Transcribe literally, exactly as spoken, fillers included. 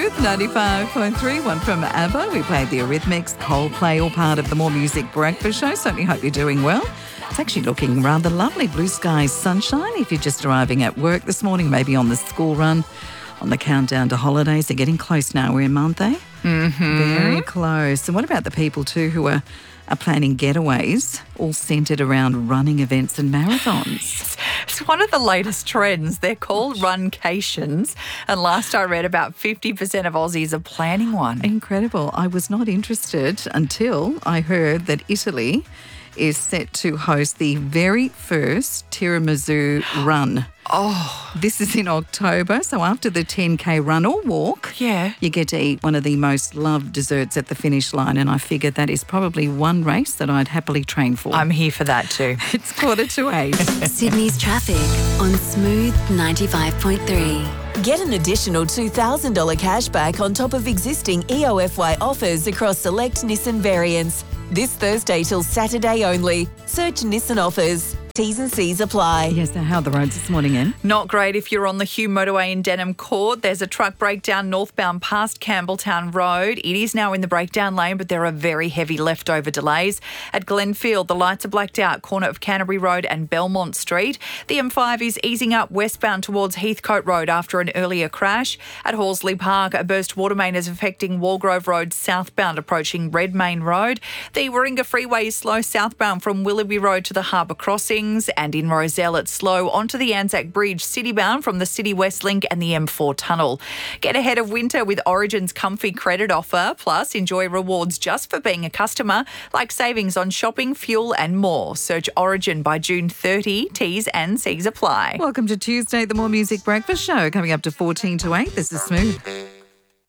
Smooth ninety-five point three, one from ABBA. We played the Eurythmics, Coldplay, all part of the More Music Breakfast Show. Certainly hope you're doing well. It's actually looking rather lovely. Blue skies, sunshine. If you're just arriving at work this morning, maybe on the school run, on the countdown to holidays. They're getting close now. We're in month, eh? Mm-hmm. Very close. And what about the people too who are, are planning getaways, all centred around running events and marathons? It's one of the latest trends. They're called runcations. And last I read, about fifty percent of Aussies are planning one. Incredible. I was not interested until I heard that Italy is set to host the very first tiramisu run. Oh. This is in October, so after the ten K run or walk, Yeah. you get to eat one of the most loved desserts at the finish line, and I figured that is probably one race that I'd happily train for. I'm here for that too. It's quarter to eight. Sydney's traffic on Smooth ninety-five point three. Get an additional two thousand dollars cash back on top of existing E O F Y offers across select Nissan variants. This Thursday till Saturday only. Search Nissan offers. T's and C's apply. Yes, so how are the roads this morning, Em? Not great if you're on the Hugh Motorway in Denham Court. There's a truck breakdown northbound past Campbelltown Road. It is now in the breakdown lane, but there are very heavy leftover delays. At Glenfield, the lights are blacked out, corner of Canterbury Road and Belmont Street. The M five is easing up westbound towards Heathcote Road after an earlier crash. At Horsley Park, a burst water main is affecting Walgrove Road southbound approaching Redmayne Road. The Warringah Freeway is slow southbound from Willoughby Road to the Harbour Crossing. And in Rozelle, it's slow onto the Anzac Bridge, citybound from the City West Link and the M four tunnel. Get ahead of winter with Origin's comfy credit offer. Plus, enjoy rewards just for being a customer, like savings on shopping, fuel and more. Search Origin by June thirtieth. T's and C's apply. Welcome to Tuesday, the More Music Breakfast Show, coming up to fourteen to eight. This is Smooth.